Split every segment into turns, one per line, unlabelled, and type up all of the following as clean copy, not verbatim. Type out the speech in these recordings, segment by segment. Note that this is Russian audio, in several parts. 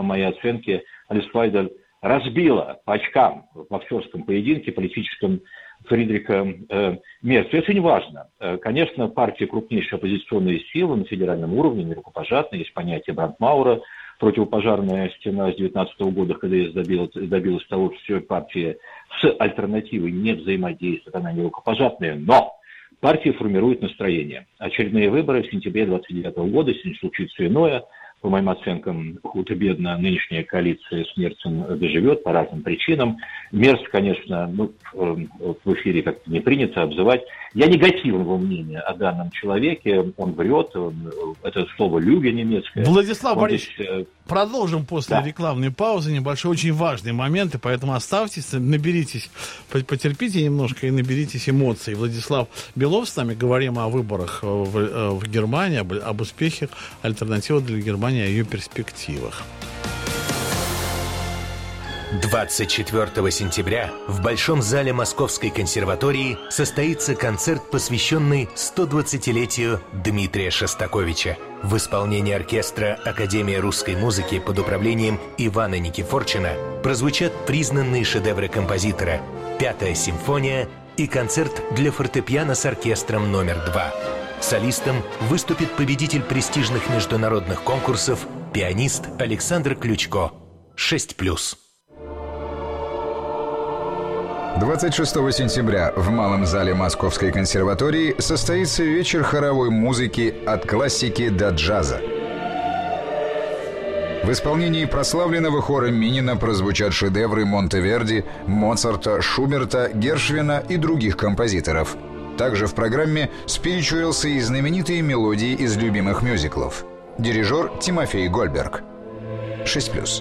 моей оценке, Алис Вайдель разбила по очкам в боксерском поединке политическом Фридриха Мерца. Это очень важно. Конечно, партия крупнейшая оппозиционная сила на федеральном уровне, не рукопожатная, есть понятие Брандмауэра, противопожарная стена с 19 года, когда добилась того, что все партии с альтернативой не взаимодействуют, она не рукопожатная, но партия формирует настроение. Очередные выборы в сентябре 29 года, если не случится иное, по моим оценкам, худо-бедно нынешняя коалиция с Мерцем доживет по разным причинам. Мерц, конечно, в эфире как-то не принято обзывать. Я негативного мнения о данном человеке. Он врет, это слово «люга» немецкое.
Владислав Борисович, продолжим после рекламной паузы. Небольшой, очень важный момент, и поэтому оставьтесь, наберитесь, потерпите немножко и наберитесь эмоций. Владислав Белов с нами, говорим о выборах в Германии, об успехах альтернативы для Германии, о ее перспективах.
24 сентября в Большом зале Московской консерватории состоится концерт, посвященный 120-летию Дмитрия Шостаковича. В исполнении оркестра Академии русской музыки под управлением Ивана Никифорчина прозвучат признанные шедевры композитора «Пятая симфония» и концерт для фортепиано с оркестром номер 2. Солистом выступит победитель престижных международных конкурсов, пианист Александр Ключко. 6+.
26 сентября в Малом зале Московской консерватории состоится вечер хоровой музыки «От классики до джаза». В исполнении прославленного хора Минина прозвучат шедевры Монтеверди, Моцарта, Шуберта, Гершвина и других композиторов. Также в программе спиричуэлсы и знаменитые мелодии из любимых мюзиклов. Дирижер Тимофей Гольберг. 6+.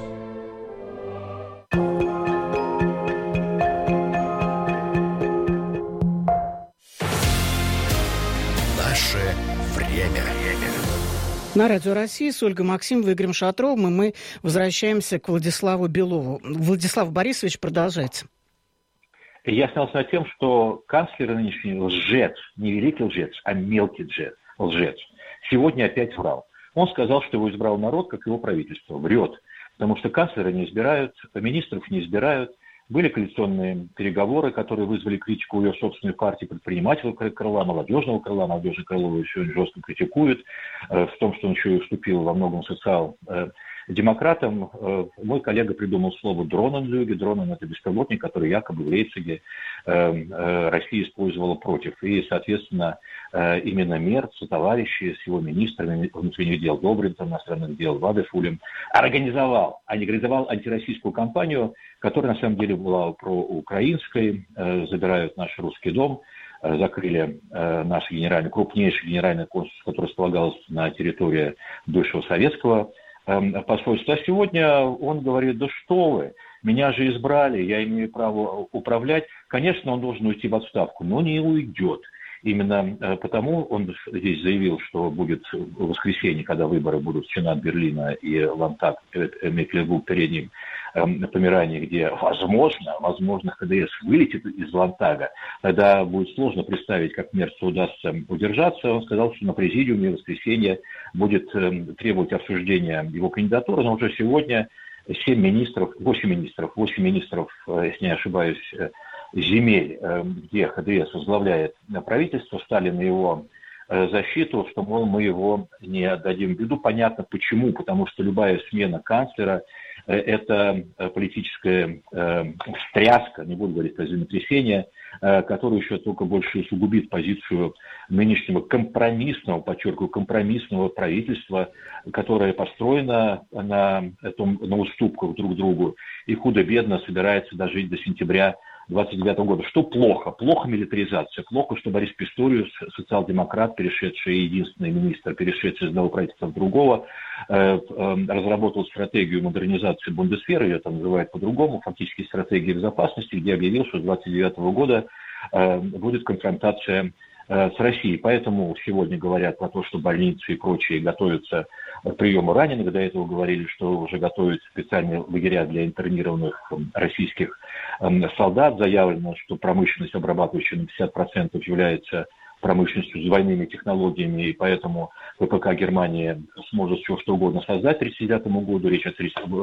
Наше время.
На Радио России с Ольгой Максимовой, Игорем Шатровым, и мы возвращаемся к Владиславу Белову. Владислав Борисович, продолжайте.
Я снялся над тем, что канцлер нынешний лжец, не великий лжец, а мелкий лжец, сегодня опять врал. Он сказал, что его избрал народ, как его правительство. Врет, потому что канцлера не избирают, министров не избирают. Были коалиционные переговоры, которые вызвали критику ее собственной партии, предпринимательского крыла, молодежного крыла. Молодежное крыло его еще жестко критикует в том, что он еще и уступил во многом социал-демократам. Мой коллега придумал слово «дроненлюги». Дронен – это беспилотник, который якобы в Лейпциге Россия использовала против. И, соответственно, именно Мерц, товарищи с его министрами внутренних дел Добринтом, иностранных дел Вадефулем организовал антироссийскую кампанию, которая на самом деле была проукраинской. Забирают наш русский дом, закрыли наш крупнейший генеральный консульство, который располагалось на территории бывшего советского посольства. А сегодня он говорит: да что вы, меня же избрали, я имею право управлять. Конечно, он должен уйти в отставку, но не уйдет. Именно потому он здесь заявил, что будет в воскресенье, когда выборы будут в Сенат Берлина и Ландтаг Мекленбург, переднем Померании, где возможно, ХДС вылетит из Ландтага, тогда будет сложно представить, как Мерцу удастся удержаться. Он сказал, что на президиуме в воскресенье будет требовать обсуждения его кандидатуры, но уже сегодня 8 министров, если не ошибаюсь, земель, где ХДС возглавляет правительство, стали на его защиту, что, мол, мы его не отдадим в виду. Понятно почему, потому что любая смена канцлера – это политическая встряска, не буду говорить про землетрясение, которое еще только больше усугубит позицию нынешнего компромиссного правительства, которое построено на уступках друг другу и худо-бедно собирается дожить до сентября 29 года. Что плохо? Плохо милитаризация. Плохо, что Борис Писториус, социал-демократ, единственный министр, перешедший из одного правительства в другого, разработал стратегию модернизации Бундесвера, ее там называют по-другому, фактически стратегия безопасности, где объявил, что с 29 года будет конфронтация с Россией. Поэтому сегодня говорят про то, что больницы и прочие готовятся к приему раненых. До этого говорили, что уже готовят специальные лагеря для интернированных российских солдат. Заявлено, что промышленность, обрабатывающая на 50%, является промышленностью с двойными технологиями, и поэтому ВПК Германии сможет все что угодно создать к 1939 году. Речь о